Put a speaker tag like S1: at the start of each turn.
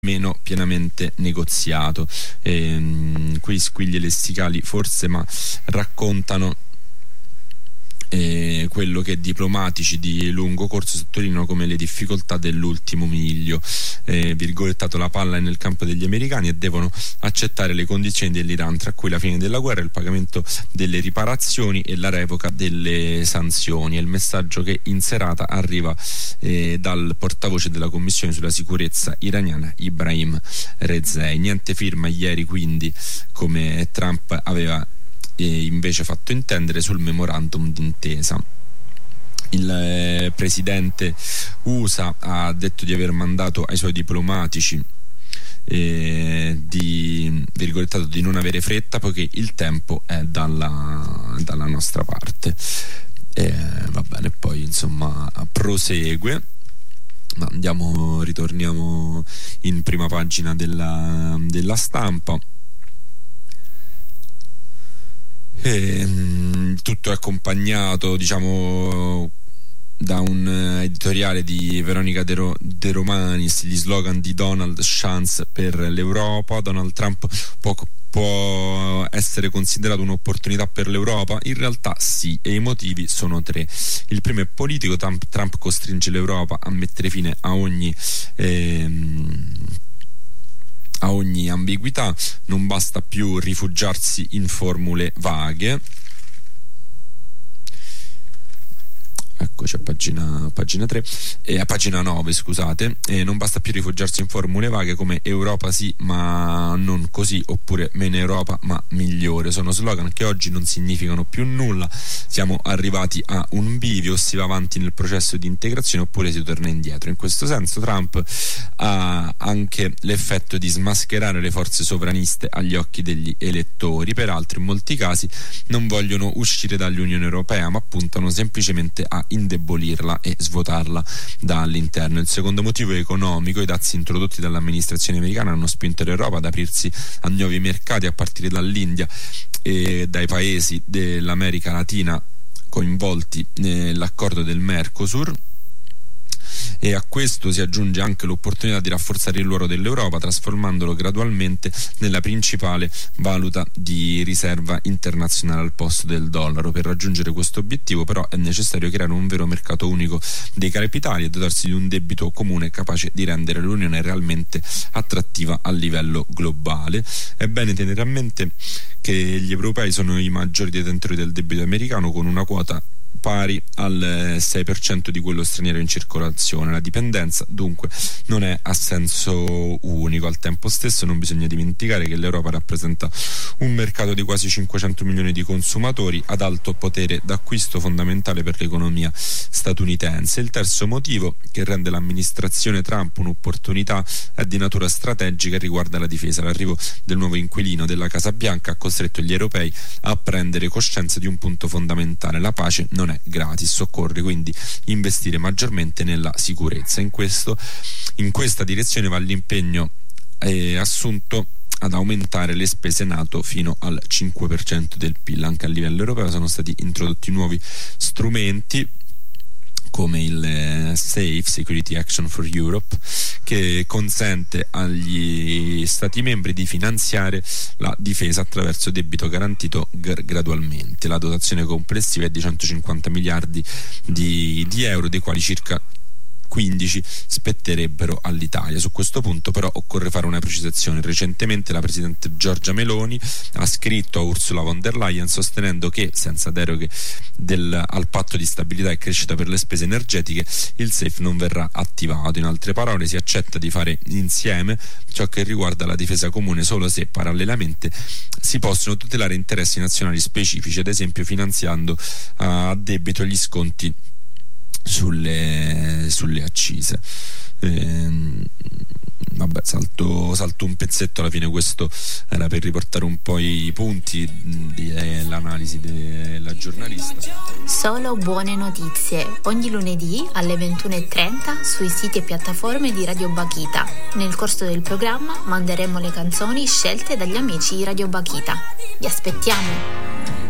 S1: meno pienamente negoziato. Qui squigli lessicali forse, ma raccontano quello che diplomatici di lungo corso sottolineano come le difficoltà dell'ultimo miglio. Virgolettato, la palla è nel campo degli americani e devono accettare le condizioni dell'Iran, tra cui la fine della guerra, il pagamento delle riparazioni e la revoca delle sanzioni. È il messaggio che in serata arriva dal portavoce della Commissione sulla sicurezza iraniana, Ibrahim Rezei. Niente firma ieri, quindi, come Trump aveva invece fatto intendere, sul memorandum d'intesa. Il presidente USA ha detto di aver mandato ai suoi diplomatici di non avere fretta, poiché il tempo è dalla nostra parte. Va bene, poi insomma prosegue. Ma ritorniamo in prima pagina della Stampa. Tutto è accompagnato, da un editoriale di Veronica De Romanis, gli slogan di Donald: chance per l'Europa. Donald Trump può essere considerato un'opportunità per l'Europa? In realtà sì, e i motivi sono tre. Il primo è politico. Trump costringe l'Europa a mettere fine a ogni ambiguità. Non basta più rifugiarsi in formule vaghe. Eccoci a pagina 3 a pagina 9, scusate. Non basta più rifugiarsi in formule vaghe come Europa sì ma non così, oppure meno Europa ma migliore. Sono slogan che oggi non significano più nulla. Siamo arrivati a un bivio: si va avanti nel processo di integrazione oppure si torna indietro. In questo senso Trump ha anche l'effetto di smascherare le forze sovraniste agli occhi degli elettori. Peraltro in molti casi non vogliono uscire dall'Unione Europea, ma puntano semplicemente a indebolirla e svuotarla dall'interno. Il secondo motivo è economico. I dazi introdotti dall'amministrazione americana hanno spinto l'Europa ad aprirsi a nuovi mercati, a partire dall'India e dai paesi dell'America Latina coinvolti nell'accordo del Mercosur. E a questo si aggiunge anche l'opportunità di rafforzare il ruolo dell'Europa, trasformandolo gradualmente nella principale valuta di riserva internazionale al posto del dollaro. Per raggiungere questo obiettivo però è necessario creare un vero mercato unico dei capitali e dotarsi di un debito comune capace di rendere l'Unione realmente attrattiva a livello globale. È bene tenere a mente che gli europei sono i maggiori detentori del debito americano, con una quota pari al 6% di quello straniero in circolazione. La dipendenza dunque non è a senso unico. Al tempo stesso non bisogna dimenticare che l'Europa rappresenta un mercato di quasi 500 milioni di consumatori ad alto potere d'acquisto, fondamentale per l'economia statunitense. Il terzo motivo che rende l'amministrazione Trump un'opportunità è di natura strategica e riguarda la difesa. L'arrivo del nuovo inquilino della Casa Bianca ha costretto gli europei a prendere coscienza di un punto fondamentale: la pace non è gratis, occorre quindi investire maggiormente nella sicurezza. In questa direzione va l'impegno assunto ad aumentare le spese NATO fino al 5% del PIL. Anche a livello europeo sono stati introdotti nuovi strumenti come il SAFE, Security Action for Europe, che consente agli Stati membri di finanziare la difesa attraverso debito garantito gradualmente. La dotazione complessiva è di 150 miliardi di euro, dei quali circa 15 spetterebbero all'Italia. Su questo punto però occorre fare una precisazione. Recentemente la presidente Giorgia Meloni ha scritto a Ursula von der Leyen sostenendo che, senza deroghe al patto di stabilità e crescita per le spese energetiche, il SAFE non verrà attivato. In altre parole, si accetta di fare insieme ciò che riguarda la difesa comune solo se parallelamente si possono tutelare interessi nazionali specifici, ad esempio finanziando a debito gli sconti sulle accise. Vabbè, salto un pezzetto. Alla fine questo era per riportare un po' i punti dell'analisi della giornalista.
S2: Solo buone notizie ogni lunedì alle 21:30 sui siti e piattaforme di Radio Bakhita. Nel corso del programma manderemo le canzoni scelte dagli amici di Radio Bakhita. Vi aspettiamo!